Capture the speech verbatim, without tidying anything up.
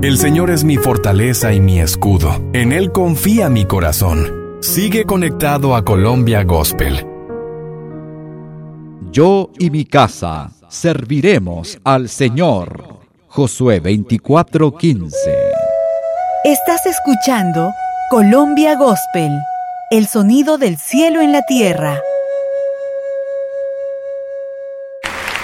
El Señor es mi fortaleza y mi escudo. En Él confía mi corazón. Sigue conectado a Colombia Gospel. Yo y mi casa serviremos al Señor. Josué veinticuatro quince. Estás escuchando Colombia Gospel, el sonido del cielo en la tierra.